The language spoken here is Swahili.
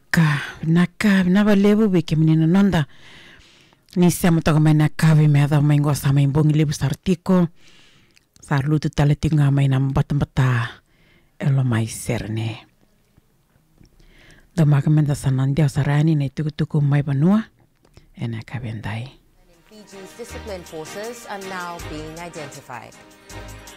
nava levu be ke menina nonda. Ni siamo toka mai naka we me ada mai ngua sa mai bongi levu sartiko. Sa lutu tale tinga mai na mbata elo mai serne. Do maka menda sanandia sarani na tuku mai banua. Ena ka vendai. Fiji's disciplined forces are now being identified.